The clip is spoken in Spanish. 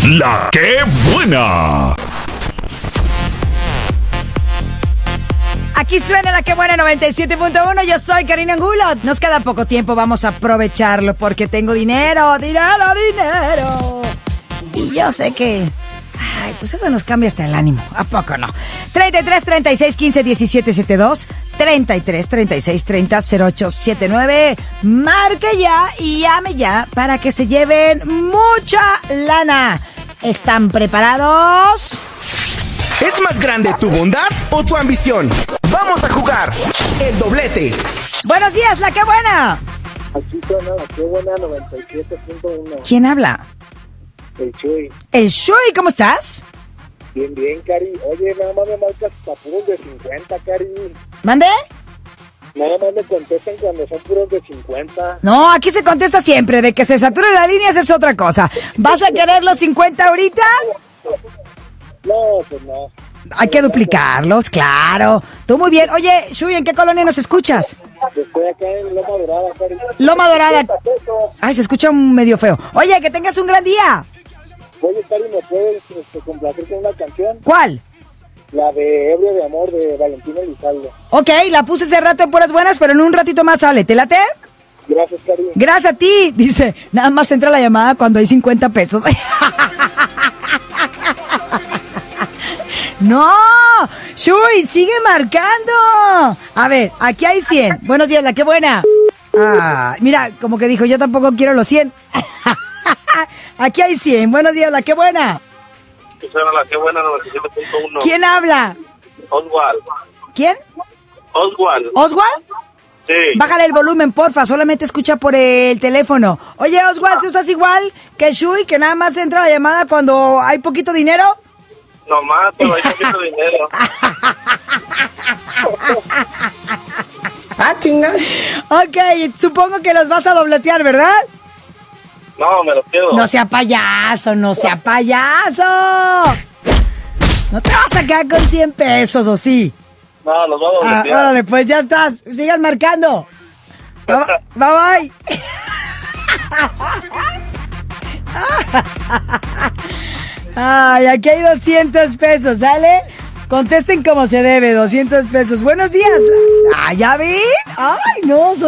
La que buena. Aquí suena La que buena 97.1. Yo soy Karina Angulo. Nos queda poco tiempo, vamos a aprovecharlo porque tengo dinero. Y yo sé que... Ay, pues eso nos cambia hasta el ánimo. ¿A poco no? 33 36 15 17 72, 33 36 30 08 79. Marque ya y llame ya para que se lleven mucha lana. ¿Están preparados? ¿Es más grande tu bondad o tu ambición? Vamos a jugar el doblete. Buenos días, La que buena. Aquí suena La que buena 97.1. ¿Quién habla? El Chuy. El Shui, ¿cómo estás? Bien, Cari. Oye, nada más me marcas para puros de 50, Cari. ¿Mande? Nada más me contestan cuando son puros de 50. No, aquí se contesta siempre. De que se sature la línea, esa es otra cosa. ¿Vas a querer los 50 ahorita? No, pues no. Hay que duplicarlos, claro. Tú muy bien. Oye, Shui, ¿en qué colonia nos escuchas? Estoy acá en Loma Dorada, Cari. Loma Dorada. Ay, se escucha medio feo. Oye, que tengas un gran día. Oye, Cari, ¿me puedes complacer con una canción? ¿Cuál? La de Ebrio de Amor de Valentín Elizalde. Ok, la puse hace rato en puras buenas, pero en un ratito más sale. ¿Te late? Gracias, Cari. Gracias a ti. Dice, nada más entra la llamada cuando hay 50 pesos. ¡No! ¡Shui, sigue marcando! A ver, aquí hay 100. Buenos días, La que buena. Ah, mira, como que dijo, yo tampoco quiero los 100. Aquí hay 100. Buenos días, La que buena. Suena La que buena 97.1. ¿Quién habla? Oswald. ¿Quién? Oswald. ¿Oswald? Sí. Bájale el volumen, porfa, solamente escucha por el teléfono. Oye, Oswald, ¿tú estás igual que Shui, que nada más entra la llamada cuando hay poquito dinero? Nomás, pero hay poquito dinero. Ah, chinga. Ok, supongo que los vas a dobletear, ¿verdad? No, me lo quedo. No sea payaso, no sea payaso. No te vas a quedar con 100 pesos, ¿o sí? No, los vamos a Ah, voltear. órale, pues ya estás. Sigan marcando. Bye, bye. Ay, aquí hay 200 pesos, ¿sale? Contesten como se debe, 200 pesos. Buenos días. Ah, ¿ya vi? Ay, no,